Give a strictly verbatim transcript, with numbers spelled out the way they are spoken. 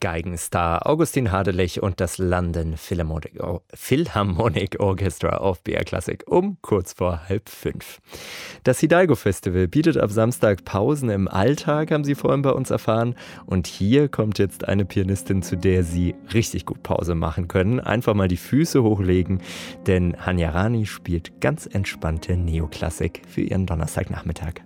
Geigenstar Augustin Hardelich und das London Philharmonic, Or- Philharmonic Orchestra auf B R Classic um kurz vor halb fünf. Das Hidalgo Festival bietet ab Samstag Pausen im Alltag, haben Sie vorhin bei uns erfahren. Und hier kommt jetzt eine Pianistin, zu der Sie richtig gut Pause machen können. Einfach mal die Füße hochlegen, denn Hanya Rani spielt ganz entspannte Neoklassik für Ihren Donnerstagnachmittag.